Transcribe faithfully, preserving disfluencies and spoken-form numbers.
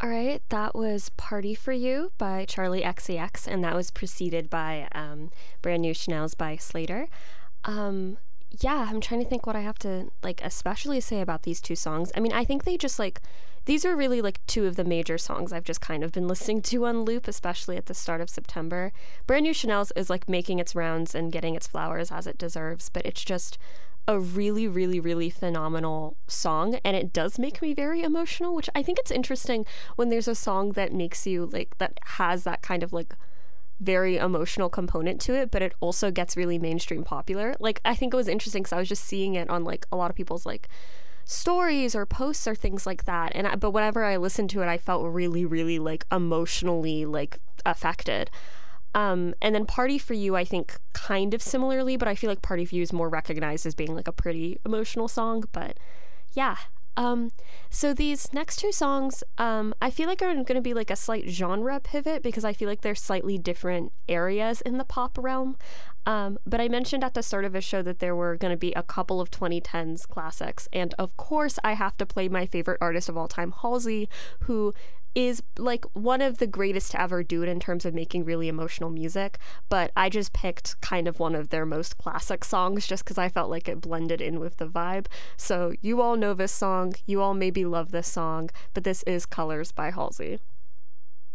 All right, that was Party for You by Charlie X C X, and that was preceded by um, Brand New Chanel's by Slater. Um, yeah, I'm trying to think what I have to, like, especially say about these two songs. I mean, I think they just, like, these are really, like, two of the major songs I've just kind of been listening to on loop, especially at the start of September. Brand New Chanel's is, like, making its rounds and getting its flowers as it deserves, but it's just a really, really, really phenomenal song, and it does make me very emotional, which I think it's interesting when there's a song that makes you, like, that has that kind of, like, very emotional component to it, but it also gets really mainstream popular. Like, I think it was interesting because I was just seeing it on, like, a lot of people's, like, stories or posts or things like that, and I, but whenever I listened to it, I felt really, really, like, emotionally, like, affected. Um, and then Party for You, I think, kind of similarly, but I feel like Party for You is more recognized as being, like, a pretty emotional song. But yeah. Um, so these next two songs, um, I feel like are going to be, like, a slight genre pivot because I feel like they're slightly different areas in the pop realm. Um, but I mentioned at the start of the show that there were going to be a couple of twenty tens classics. And of course, I have to play my favorite artist of all time, Halsey, who is, like, one of the greatest to ever do it in terms of making really emotional music, but I just picked kind of one of their most classic songs just because I felt like it blended in with the vibe. So you all know this song, you all maybe love this song, but this is Colors by Halsey.